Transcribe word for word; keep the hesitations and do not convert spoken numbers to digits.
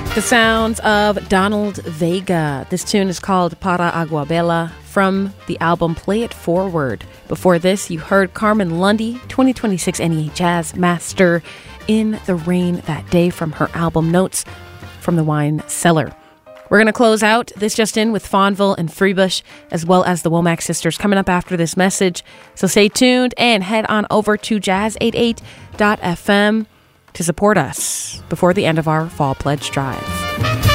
The sounds of Donald Vega. This tune is called Para Aguabella from the album Play It Forward. Before this, you heard Carmen Lundy, twenty twenty-six N E A Jazz Master, In the Rain That Day from her album Notes from the Wine Cellar. We're going to close out this just in with Fawnville and Freebush, as well as the Womack Sisters coming up after this message. So stay tuned and head on over to jazz eighty-eight dot f m to support us before the end of our Fall Pledge Drive.